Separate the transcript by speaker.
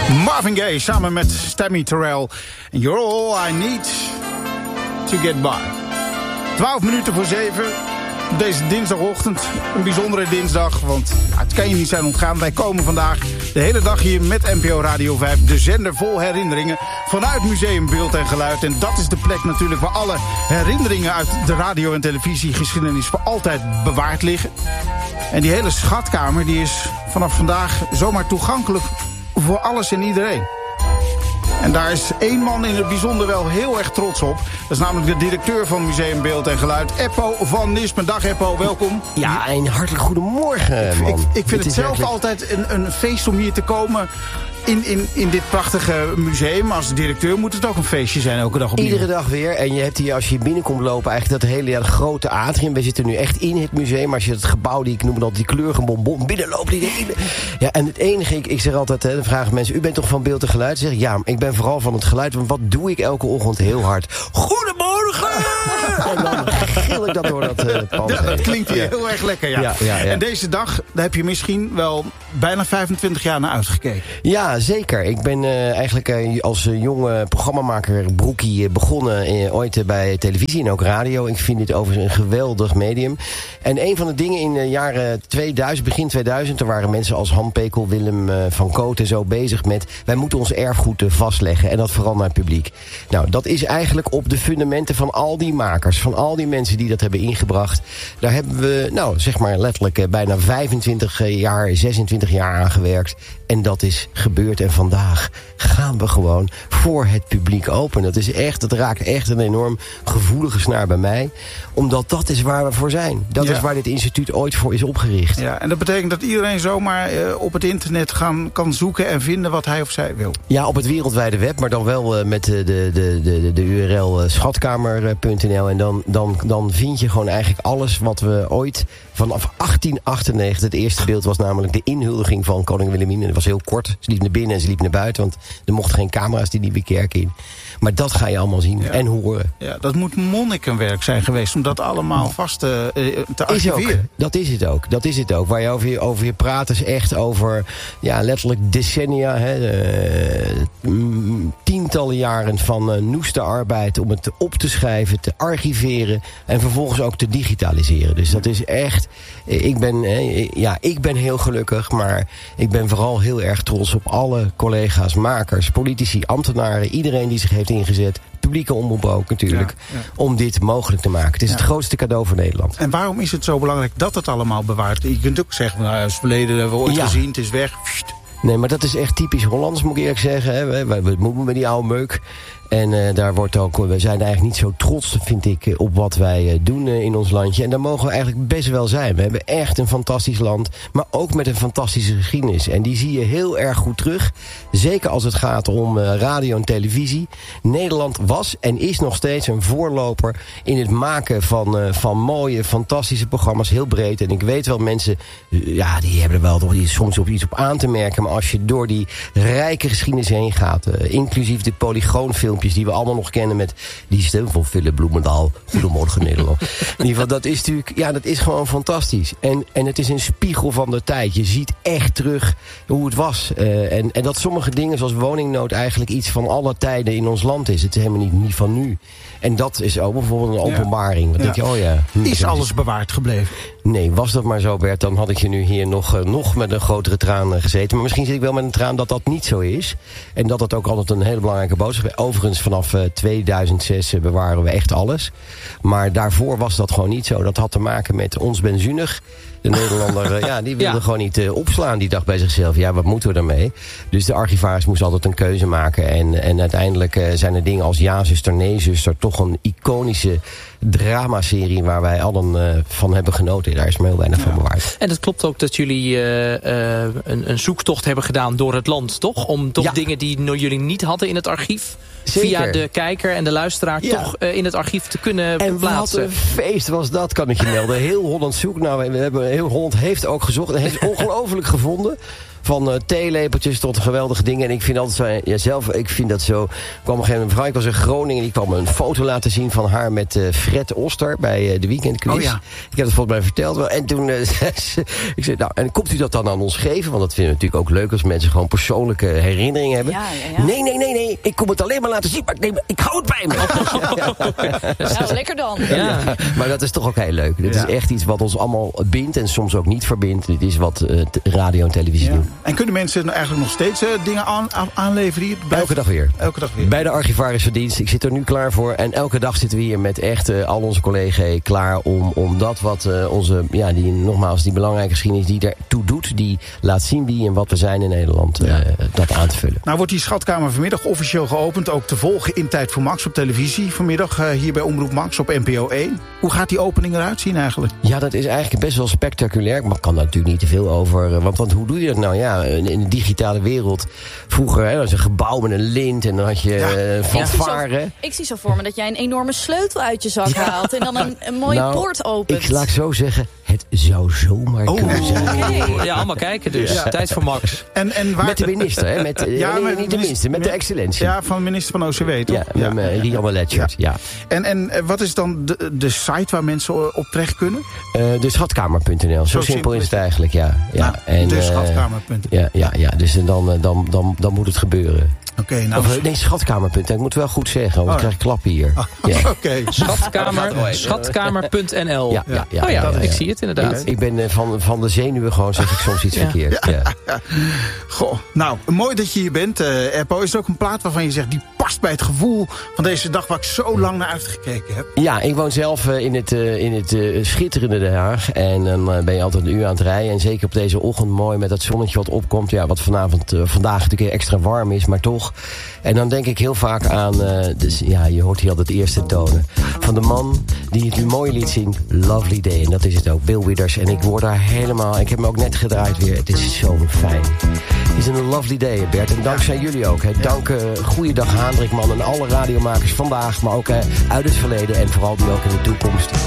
Speaker 1: Marvin Gaye samen met Tammy Terrell. And you're all I need to get by. 12 minuten voor 7. Op deze dinsdagochtend. Een bijzondere dinsdag. Want het kan je niet zijn ontgaan. Wij komen vandaag de hele dag hier met NPO Radio 5. De zender vol herinneringen. Vanuit Museum Beeld en Geluid. En dat is de plek natuurlijk waar alle herinneringen uit de radio- en televisiegeschiedenis voor altijd bewaard liggen. En die hele schatkamer die is vanaf vandaag zomaar toegankelijk voor alles en iedereen. En daar is één man in het bijzonder wel heel erg trots op. Dat is namelijk de directeur van Museum Beeld en Geluid, Eppo van Nispen. Dag Eppo, welkom.
Speaker 2: Ja, en hartelijk goedemorgen, man.
Speaker 1: Ik vind het zelf altijd een feest om hier te komen in dit prachtige museum. Als directeur moet het ook een feestje zijn, elke dag opnieuw.
Speaker 2: Iedere dag weer. En je hebt hier, als je binnenkomt lopen, eigenlijk dat hele grote atrium. We zitten nu echt in het museum. Maar als je het gebouw, ik noem het altijd die kleurige bonbon, binnenloopt. Ja, en het enige, ik zeg altijd, dan vragen mensen, u bent toch van Beeld en Geluid? Zeg, ja, ik ben vooral van het geluid. Want wat doe ik elke ochtend heel hard? Goedemorgen! En dan gil ik dat door dat pand.
Speaker 1: Ja, dat klinkt hier heel erg lekker, ja. En deze dag, daar heb je misschien wel bijna 25 jaar naar uitgekeken.
Speaker 2: Ja, zeker. Ik ben eigenlijk als jonge programmamaker broekie begonnen ooit bij televisie en ook radio. Ik vind dit overigens een geweldig medium. En een van de dingen in de jaren 2000, begin 2000... er waren mensen als Han Pekel, Willem van Koot en zo bezig met, wij moeten ons erfgoed vastleggen. En dat vooral naar het publiek. Nou, dat is eigenlijk op de fundamenten van al die makers, van al die mensen die dat hebben ingebracht. Daar hebben we, nou, zeg maar letterlijk bijna 25 jaar, 26 jaar aan gewerkt. En dat is gebeurd. En vandaag gaan we gewoon voor het publiek open. Dat raakt echt een enorm gevoelige snaar bij mij. Omdat dat is waar we voor zijn. Dat is waar dit instituut ooit voor is opgericht. Ja,
Speaker 1: en dat betekent dat iedereen zomaar op het internet kan zoeken en vinden wat hij of zij wil.
Speaker 2: Ja, op het wereldwijde web, maar dan wel met de URL schatkamer.nl. En dan vind je gewoon eigenlijk alles wat we ooit vanaf 1898... het eerste beeld was namelijk de inhuldiging van koningin Wilhelmina. Dat was heel kort. Ze liep naar binnen en ze liep naar buiten, want er mochten geen camera's die Nieuwe Kerk in. Maar dat ga je allemaal zien en horen.
Speaker 1: Ja, dat moet monnikenwerk zijn geweest om dat allemaal vast te archiveren.
Speaker 2: Dat is het ook. Waar je over je praat is echt over letterlijk decennia. Tientallen jaren van noeste arbeid om het op te schrijven, te archiveren en vervolgens ook te digitaliseren. Dus dat is echt. Ik ben heel gelukkig, maar ik ben vooral heel erg trots op alle collega's, makers, politici, ambtenaren, iedereen die zich heeft ingezet. Publieke omroep ook natuurlijk, om dit mogelijk te maken. Het is het grootste cadeau voor Nederland.
Speaker 1: En waarom is het zo belangrijk dat het allemaal bewaart? Je kunt ook zeggen, het verleden hebben we ooit gezien, het is weg.
Speaker 2: Nee, maar dat is echt typisch Hollands, moet ik eerlijk zeggen. Hè. We moeten met die oude meuk. En daar wordt ook, we zijn eigenlijk niet zo trots, vind ik, op wat wij doen in ons landje. En daar mogen we eigenlijk best wel zijn. We hebben echt een fantastisch land, maar ook met een fantastische geschiedenis. En die zie je heel erg goed terug. Zeker als het gaat om radio en televisie. Nederland was en is nog steeds een voorloper in het maken van mooie, fantastische programma's, heel breed. En ik weet wel, mensen, die hebben er wel toch soms iets op aan te merken. Maar als je door die rijke geschiedenis heen gaat, inclusief de polygoonfilmpjes die we allemaal nog kennen met die stem van Philip Bloemendaal. Goedemorgen Nederland. In ieder geval, dat is natuurlijk, dat is gewoon fantastisch. En het is een spiegel van de tijd. Je ziet echt terug hoe het was. En dat sommige dingen zoals woningnood eigenlijk iets van alle tijden in ons land is. Het is helemaal niet van nu. En dat is ook bijvoorbeeld een openbaring. Dan denk je,
Speaker 1: is alles bewaard gebleven?
Speaker 2: Nee, was dat maar zo, Bert, dan had ik je nu hier nog met een grotere traan gezeten. Maar misschien zit ik wel met een traan dat dat niet zo is. En dat dat ook altijd een hele belangrijke boodschap is. Overigens, vanaf 2006 bewaren we echt alles. Maar daarvoor was dat gewoon niet zo. Dat had te maken met ons ben zuinig. De Nederlander, die wilde gewoon niet opslaan. Die dacht bij zichzelf, wat moeten we daarmee? Dus de archivaris moest altijd een keuze maken. En uiteindelijk zijn er dingen als Ja, zuster, nee, zuster toch een iconische dramaserie waar wij allen van hebben genoten. Daar is maar heel weinig van bewaard.
Speaker 3: En het klopt ook dat jullie een zoektocht hebben gedaan door het land, toch? Om toch dingen die jullie niet hadden in het archief,
Speaker 2: zeker,
Speaker 3: via de kijker en de luisteraar toch in het archief te kunnen plaatsen.
Speaker 2: En wat een feest was dat, kan ik je melden. Heel Holland zoekt. Nou, heel Holland heeft ook gezocht en heeft ongelooflijk gevonden. Van theelepeltjes tot geweldige dingen. En ik vind altijd ik vind dat zo. Ik kwam op een gegeven moment, mevrouw, ik was in Groningen, die kwam een foto laten zien van haar met Fred Oster bij de Weekendquiz. Ik heb het volgens mij verteld. En toen ik zei, nou, en komt u dat dan aan ons geven? Want dat vinden we natuurlijk ook leuk als mensen gewoon persoonlijke herinneringen hebben. Ja. Nee. Ik kom het alleen maar laten zien, maar ik hou het bij me.
Speaker 4: Nou, lekker dan.
Speaker 2: Ja. Maar dat is toch ook heel leuk. Dit is echt iets wat ons allemaal bindt en soms ook niet verbindt. Dit is wat radio en televisie doen.
Speaker 1: En kunnen mensen eigenlijk nog steeds dingen aanleveren hier?
Speaker 2: Elke dag weer. Bij de archivarische-dienst. Ik zit er nu klaar voor. En elke dag zitten we hier met echt al onze collega's klaar om dat wat die belangrijke geschiedenis die ertoe doet, die laat zien wie en wat we zijn in Nederland, dat aan te vullen.
Speaker 1: Nou wordt die schatkamer vanmiddag officieel geopend. Ook te volgen in Tijd voor Max op televisie. Vanmiddag hier bij Omroep Max op NPO 1. Hoe gaat die opening eruit zien eigenlijk?
Speaker 2: Ja, dat is eigenlijk best wel spectaculair. Maar ik kan daar natuurlijk niet te veel over. Want hoe doe je dat nou? Ja, in de digitale wereld. Vroeger was een gebouw met een lint en dan had je fanfare.
Speaker 4: Ik zie zo voor me dat jij een enorme sleutel uit je zak haalt en dan een mooie poort opent.
Speaker 2: Laat ik zo zeggen, het zou zomaar kunnen zijn.
Speaker 3: Okay. Ja, allemaal kijken dus. Ja. Tijd voor Max.
Speaker 1: En waar...
Speaker 2: Met de minister, hè? Niet de minister, met de excellentie.
Speaker 1: Ja, van de minister van OCW, toch?
Speaker 2: Ja, met Rianne Letchert, ja.
Speaker 1: En wat is dan de site waar mensen op terecht kunnen?
Speaker 2: De schatkamer.nl, zo simpel is het eigenlijk, ja.
Speaker 1: De schatkamer.nl.
Speaker 2: Ja, dus dan moet het gebeuren.
Speaker 1: Okay, nou,
Speaker 2: schatkamer.nl. Ik moet wel goed zeggen, want ik krijg klappen hier.
Speaker 1: Oké.
Speaker 3: Schatkamer.nl.
Speaker 2: Ja,
Speaker 3: ik zie het inderdaad.
Speaker 2: Ik ben van de zenuwen gewoon, zeg ik soms iets verkeerd. Ja.
Speaker 1: Goh, nou, mooi dat je hier bent, Erpo. Is er ook een plaat waarvan je zegt, die past bij het gevoel van deze dag waar ik zo lang naar uitgekeken heb?
Speaker 2: Ja, ik woon zelf in het schitterende Den Haag. En dan ben je altijd een uur aan het rijden. En zeker op deze ochtend mooi met dat zonnetje wat opkomt. Ja, wat vandaag natuurlijk extra warm is, maar toch. En dan denk ik heel vaak aan, je hoort hier al het eerste tonen. Van de man die het mooi liet zien, Lovely Day. En dat is het ook, Bill Withers. En ik word daar helemaal, ik heb hem ook net gedraaid weer. Het is zo fijn. Het is een lovely day, Bert. En dankzij jullie ook. Dank Goeiedag Haandrikman en alle radiomakers vandaag. Maar ook uit het verleden en vooral nu ook in de toekomst.